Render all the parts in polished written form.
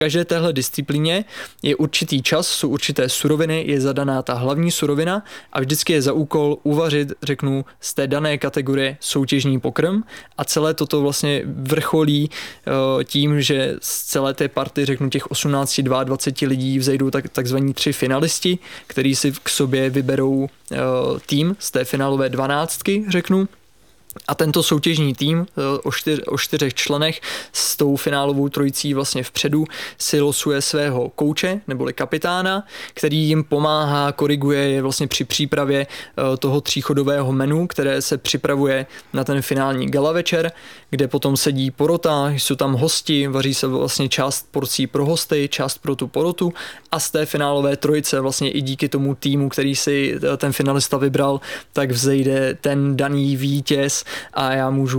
každé téhle disciplíně je určitý čas, jsou určité suroviny, je zadaná ta hlavní surovina a vždycky je za úkol uvařit, řeknu, z té dané kategorie soutěžní pokrm a celé toto vlastně vrcholí tím, že z celé té party, řeknu, těch 18-22 lidí vzejdou takzvaní 3 finalisti, který si k sobě vyberou tým z té finálové 12, řeknu. A tento soutěžní tým o 4 členech s tou finálovou trojicí vlastně vpředu si losuje svého kouče neboli kapitána, který jim pomáhá, koriguje je vlastně při přípravě toho 3chodového menu, které se připravuje na ten finální gala večer, kde potom sedí porota, jsou tam hosti, vaří se vlastně část porcí pro hosty, část pro tu porotu a z té finálové trojice vlastně i díky tomu týmu, který si ten finalista vybral, tak vzejde ten daný vítěz a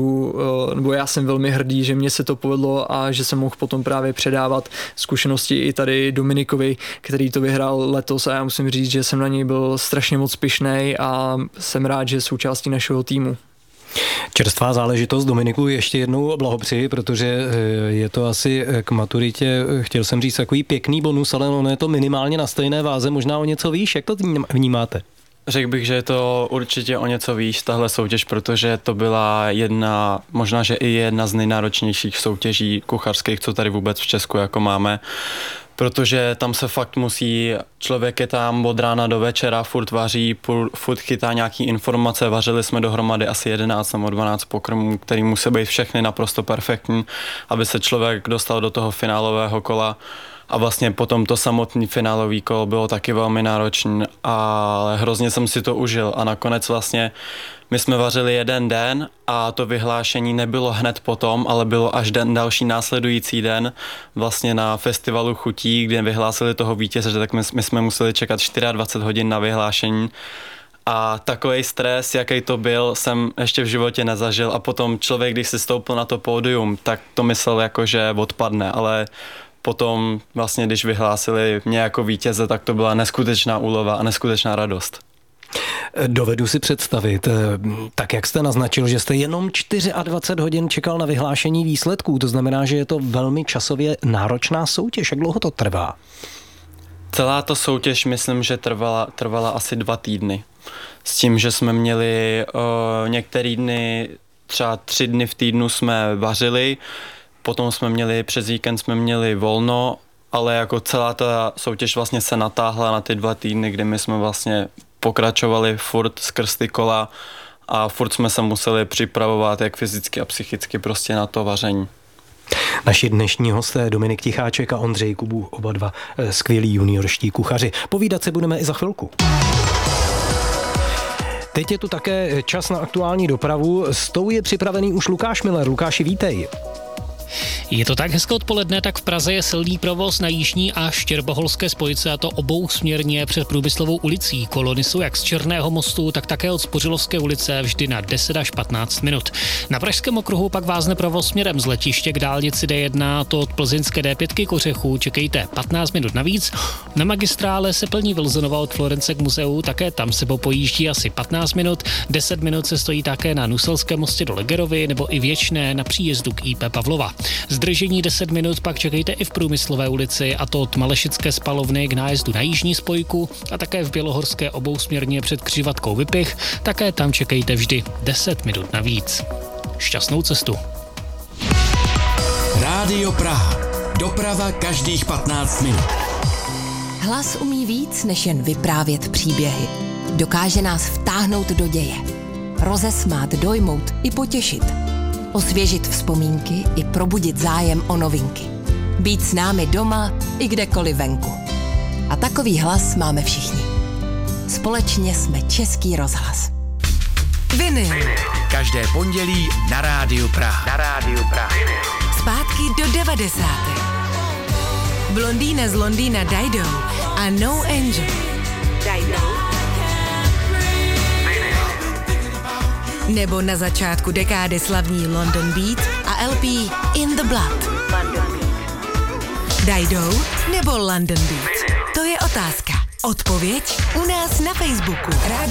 já jsem velmi hrdý, že mě se to povedlo a že jsem mohl potom právě předávat zkušenosti i tady Dominikovi, který to vyhrál letos a já musím říct, že jsem na něj byl strašně moc pyšnej a jsem rád, že je součástí našeho týmu. Čerstvá záležitost, Dominiku, ještě jednou blahopřeji, protože je to asi k maturitě, chtěl jsem říct, takový pěkný bonus, ale ono je to minimálně na stejné váze, možná o něco výš, jak to vnímáte? Řekl bych, že je to určitě o něco výš tahle soutěž, protože to byla možná, že i jedna z nejnáročnějších soutěží kuchařských, co tady vůbec v Česku jako máme. Protože tam se fakt člověk je tam od rána do večera, furt vaří, furt chytá nějaký informace, vařili jsme dohromady asi 11 nebo 12 pokrmů, který musí být všechny naprosto perfektní, aby se člověk dostal do toho finálového kola. A vlastně potom to samotný finálový kolo bylo taky velmi náročné, ale hrozně jsem si to užil a nakonec vlastně my jsme vařili jeden den a to vyhlášení nebylo hned potom, ale bylo až další následující den vlastně na festivalu chutí, kde vyhlásili toho vítěze, tak my jsme museli čekat 24 hodin na vyhlášení. A takový stres, jaký to byl, jsem ještě v životě nezažil a potom člověk, když si stoupil na to pódium, tak to myslel jako, že odpadne, ale potom vlastně, když vyhlásili mě jako vítěze, tak to byla neskutečná úleva a neskutečná radost. Dovedu si představit, tak jak jste naznačil, že jste jenom 24 hodin čekal na vyhlášení výsledků, to znamená, že je to velmi časově náročná soutěž. Jak dlouho to trvá? Celá ta soutěž, myslím, že trvala asi 2 týdny. S tím, že jsme měli některé dny, třeba 3 dny v týdnu jsme vařili, potom přes víkend jsme měli volno, ale jako celá ta soutěž vlastně se natáhla na ty 2 týdny, kdy my jsme vlastně pokračovali furt skrz ty kola a furt jsme se museli připravovat jak fyzicky a psychicky prostě na to vaření. Naši dnešní hosté Dominik Ticháček a Ondřej Kubů, oba dva skvělí juniorští kuchaři. Povídat se budeme i za chvilku. Teď je tu také čas na aktuální dopravu. S tou je připravený už Lukáš Miller. Lukáši, vítej. Je to tak, hezké odpoledne, tak v Praze je silný provoz na jižní a štěrboholské spojce, a to obousměrně před Průmyslovou ulicí. Kolony jsou jak z Černého mostu, tak také od Spořilovské ulice vždy na 10 až 15 minut. Na Pražském okruhu pak vázne provoz směrem z letiště k dálnici D1, to od plzeňské D5 k Ořechu, čekejte 15 minut navíc. Na magistrále se plní Wilsonova od Florence k muzeu, také tam se pojíždí asi 15 minut, 10 minut se stojí také na Nuselském mostě do Legerovy nebo i Věčné na příjezdu k IP Pavlova. Zdržení 10 minut pak čekejte i v Průmyslové ulici, a to od Malešické spalovny k nájezdu na jižní spojku a také v Bělohorské obousměrně před křižovatkou Vypich, také tam čekejte vždy 10 minut navíc. Šťastnou cestu. Rádio Praha. Doprava každých 15 minut. Hlas umí víc, než jen vyprávět příběhy. Dokáže nás vtáhnout do děje. Rozesmát, dojmout i potěšit. Osvěžit vzpomínky i probudit zájem o novinky. Být s námi doma i kdekoliv venku. A takový hlas máme všichni. Společně jsme Český rozhlas. Vinyl. Každé pondělí na Rádiu Praha. Zpátky do 90. Blondýna z Londýna Dido a No Angel. Nebo na začátku dekády slavní London Beat a LP In the Blood. Dido nebo London Beat? To je otázka. Odpověď u nás na Facebooku.